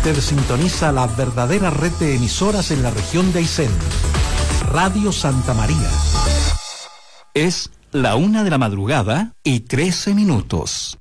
Usted sintoniza la verdadera red de emisoras en la región de Aysén. Radio Santa María. Es la 1:13 PM.